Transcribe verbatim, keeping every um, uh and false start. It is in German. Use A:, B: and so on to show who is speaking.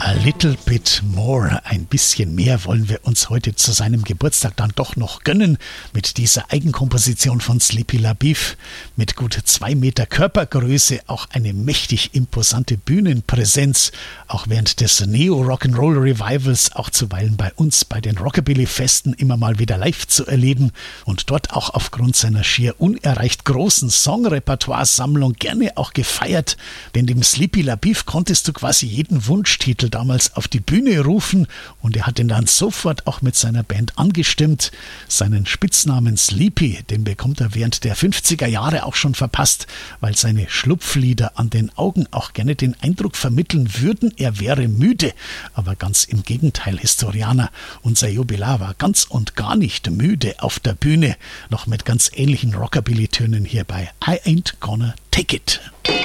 A: A little bit more, ein bisschen mehr wollen wir uns heute zu seinem Geburtstag dann doch noch gönnen mit dieser Eigenkomposition von Sleepy LaBeef. Mit gut zwei Meter Körpergröße, auch eine mächtig imposante Bühnenpräsenz, auch während des Neo-Rock'n'Roll Revivals, auch zuweilen bei uns bei den Rockabilly-Festen immer mal wieder live zu erleben und dort auch aufgrund seiner schier unerreicht großen Songrepertoire-Sammlung gerne auch gefeiert, denn dem Sleepy LaBeef konntest du quasi jeden Wunschtitel damals auf die Bühne rufen und er hat ihn dann sofort auch mit seiner Band angestimmt. Seinen Spitznamen Sleepy, den bekommt er während der fünfziger Jahre auch schon verpasst, weil seine Schlupflieder an den Augen auch gerne den Eindruck vermitteln würden, er wäre müde. Aber ganz im Gegenteil, Historianer, unser Jubilar war ganz und gar nicht müde auf der Bühne, noch mit ganz ähnlichen Rockabilly-Tönen hier bei I Ain't Gonna Take It.